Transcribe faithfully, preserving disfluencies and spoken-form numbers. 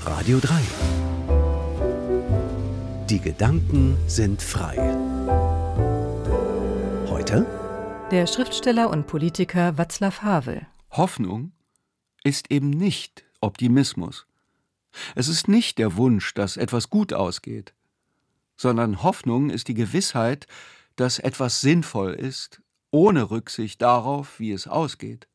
Radio drei. Die Gedanken sind frei. Heute der Schriftsteller und Politiker Václav Havel. Hoffnung ist eben nicht Optimismus. Es ist nicht der Wunsch, dass etwas gut ausgeht, sondern Hoffnung ist die Gewissheit, dass etwas sinnvoll ist, ohne Rücksicht darauf, wie es ausgeht.